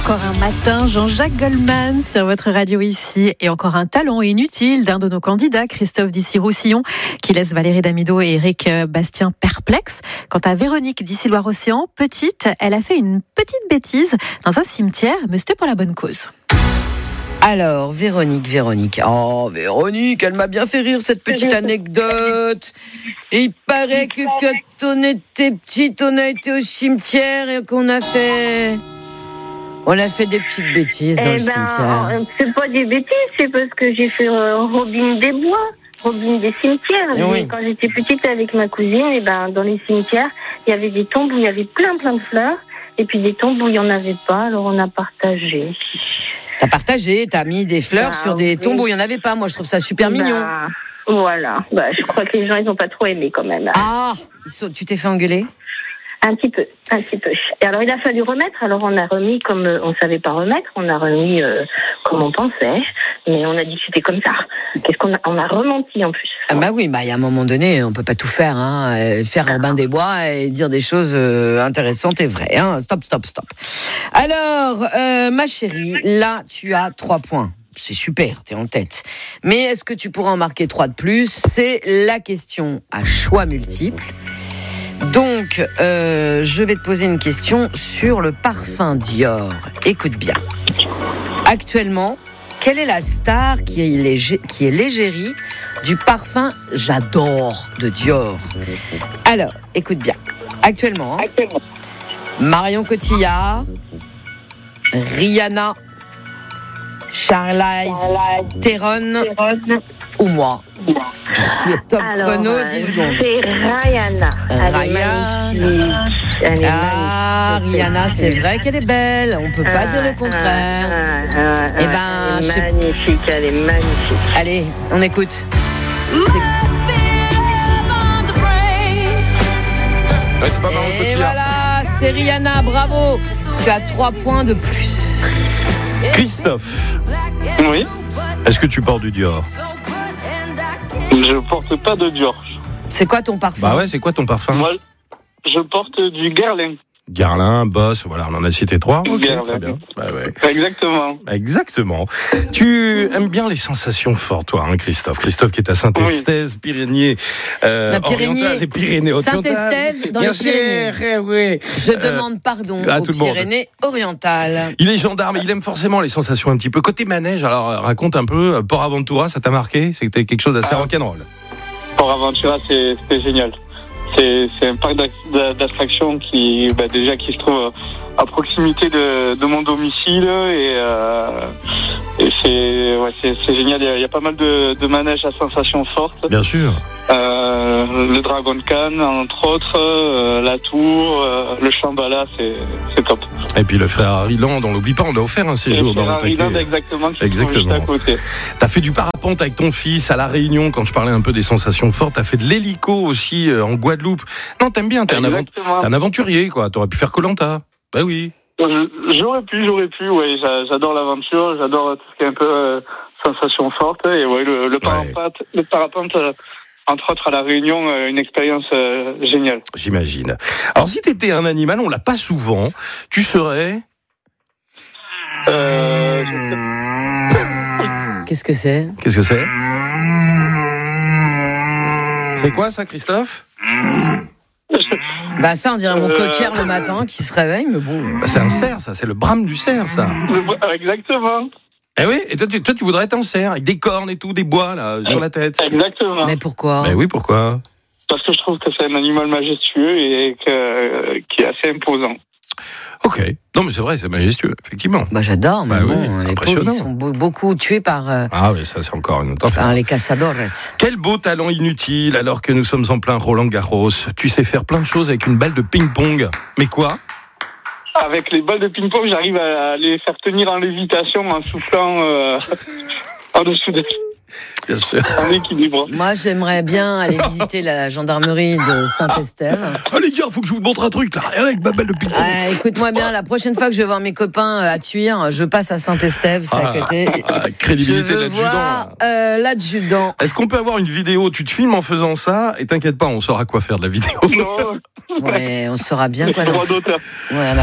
Encore un matin, Jean-Jacques Goldman sur votre radio ici. Et encore un talent inutile d'un de nos candidats, Christophe d'Issy-Roussillon, qui laisse Valérie Damido et Éric Bastien perplexes. Quant à Véronique d'Issy-Loire-Océan, petite, elle a fait une petite bêtise dans un cimetière, mais c'était pour la bonne cause. Alors, Véronique. Oh, Véronique, elle m'a bien fait rire cette petite anecdote. Et il paraît que quand on était petite, on a été au cimetière et qu'on a fait des petites bêtises dans le cimetière. C'est pas des bêtises, c'est parce que j'ai fait Robin des Bois, Robin des cimetières. Oui. Quand j'étais petite avec ma cousine, dans les cimetières, il y avait des tombes où il y avait plein de fleurs, et puis des tombes où il n'y en avait pas, alors on a partagé. T'as partagé, t'as mis des fleurs sur des tombes où il n'y en avait pas. Moi, je trouve ça super mignon. Voilà. Je crois que les gens, ils n'ont pas trop aimé quand même. Ah, tu t'es fait engueuler ? Un petit peu. Et alors, il a fallu remettre. Alors, on a remis comme on savait pas remettre. On a remis comme on pensait. Mais on a dit que c'était comme ça. On a rementi en plus. Ah bah oui, il y a un moment donné, on peut pas tout faire. Faire Robin des Bois et dire des choses intéressantes et vraies. Stop. Alors, ma chérie, là, tu as 3 points. C'est super, t'es en tête. Mais est-ce que tu pourras en marquer 3 de plus ? C'est la question à choix multiples. Donc, je vais te poser une question sur le parfum Dior. Écoute bien. Actuellement, quelle est la star qui est l'égérie du parfum J'adore de Dior ? Alors, écoute bien. Actuellement, Marion Cotillard, Rihanna, Charlize Theron ou moi. Sur top chrono, 10 secondes. C'est Rihanna. Rihanna, c'est vrai qu'elle est belle. On peut pas dire le contraire. Elle est magnifique. Allez, on écoute. C'est pas Marion Cotillard. Voilà, c'est Rihanna, bravo. Tu as 3 points de plus. Christophe, Oui, est-ce que tu portes du Dior ? je porte pas de Dior. C'est quoi ton parfum ? Bah ouais, c'est quoi ton parfum ? Moi, je porte du Guerlain. Guerlain, Boss, voilà, on en a cité 3. Ok, Guerlain. très bien. Bah ouais. Exactement. Tu aimes bien les sensations fortes, toi, Christophe. Christophe qui est à Saint-Estève, Pyrénées, La Pyrénées. les Pyrénées-Orientales. Saint-Estève dans les Pyrénées. Oui. Je demande pardon à aux tout le monde. Pyrénées-Orientales. Il est gendarme, il aime forcément les sensations un petit peu. Côté manège, alors raconte un peu, Port Aventura, ça t'a marqué ? C'était quelque chose d'assez rock'n'roll. Port Aventura, c'était génial. C'est un parc d'attractions qui se trouve à proximité de mon domicile et c'est génial. Il y a pas mal de manèges à sensations fortes. Bien sûr. Le Dragon Khan, entre autres, la Tour, le Shambhala, c'est top. Et puis le Ferrari Land, on l'oublie pas, on a offert un séjour dans le Ferrari Land, exactement, qui se trouve juste à côté. T'as fait du parapente avec ton fils à La Réunion, quand je parlais un peu des sensations fortes. T'as fait de l'hélico aussi en Guadeloupe. Non, t'aimes bien, t'es un aventurier, quoi. T'aurais pu faire Koh-Lanta. Bah oui. J'aurais pu, ouais. J'adore l'aventure, j'adore tout ce qui est un peu sensation forte. Et ouais, le parapente, entre autres à La Réunion, une expérience géniale. J'imagine. Alors si t'étais un animal, on l'a pas souvent, tu serais... Qu'est-ce que c'est ? C'est quoi ça, Christophe ? Ça, on dirait mon coquillard le matin qui se réveille, mais bon. C'est un cerf, ça, c'est le brame du cerf, ça. Exactement. Eh oui, et toi, tu voudrais être un cerf, avec des cornes et tout, des bois, là, sur la tête. Exactement. Mais pourquoi ? Ben oui, pourquoi ? Parce que je trouve que c'est un animal majestueux et qui est assez imposant. Ok. Non, mais c'est vrai, c'est majestueux, effectivement. J'adore, mais les pauvres, ils sont beaucoup tués par Ah oui, ça, c'est encore une autre affaire. les cazadores. Quel beau talent inutile, alors que nous sommes en plein Roland-Garros. Tu sais faire plein de choses avec une balle de ping-pong. Mais quoi ? Avec les balles de ping-pong, j'arrive à les faire tenir en lévitation en soufflant en dessous des... Bien sûr. En équilibre. Moi, j'aimerais bien aller visiter la gendarmerie de Saint-Estève. Oh les gars, faut que je vous montre un truc là, avec ma balle de ping-pong. Écoute-moi bien, la prochaine fois que je vais voir mes copains à Tuire, je passe à Saint-Estève, c'est à côté. Crédibilité je de veux voir l'adjudant. Est-ce qu'on peut avoir une vidéo ? Tu te filmes en faisant ça et t'inquiète pas, on saura quoi faire de la vidéo. Non. Ouais, on saura bien quoi. Droit d'auteur. Voilà.